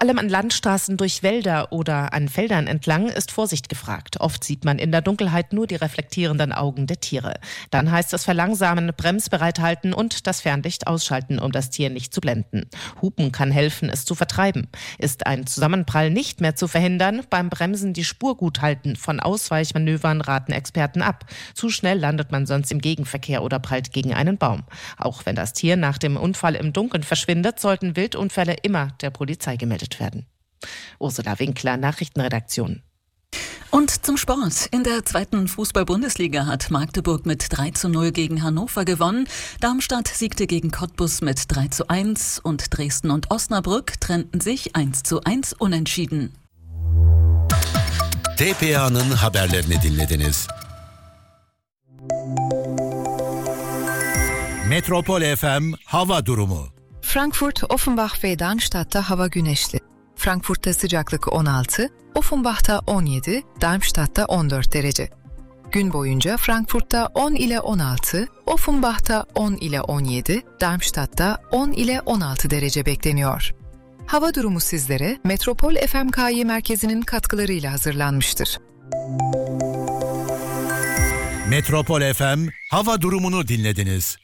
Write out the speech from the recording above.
allem an Landstraßen durch Wälder oder an Feldern entlang ist Vorsicht gefragt. Oft sieht man in der Dunkelheit nur die reflektierenden Augen der Tiere. Dann heißt es verlangsamen, bremsbereit halten und das Fernlicht ausschalten, um das Tier nicht zu blenden. Hupen kann helfen, es zu vertreiben. Ist ein Zusammenprall nicht mehr zu verhindern, beim Bremsen die Spur gut halten. Von Ausweichmanövern raten Experten ab. Zu schnell landet man sonst im Gegenverkehr oder prallt gegen einen Baum. Auch wenn das Tier nach dem Unfall im Dunkeln verschwindet, sollten Wildunfälle immer der Polizei gemeldet werden. Ursula Winkler, Nachrichtenredaktion. Und zum Sport. In der 2. Fußball-Bundesliga hat Magdeburg mit 3:0 gegen Hannover gewonnen. Darmstadt siegte gegen Cottbus mit 3:1 und Dresden und Osnabrück trennten sich 1:1 unentschieden. TPA'nın haberlerini dinlediniz. Metropol FM hava durumu. Frankfurt, Offenbach ve Darmstadt'ta hava güneşli. Frankfurt'ta sıcaklık 16, Offenbach'ta 17, Darmstadt'ta 14 derece. Gün boyunca Frankfurt'ta 10 ile 16, Offenbach'ta 10 ile 17, Darmstadt'ta 10 ile 16 derece bekleniyor. Hava durumu sizlere Metropol FMK'yi merkezinin katkılarıyla hazırlanmıştır. Metropol FM hava durumunu dinlediniz.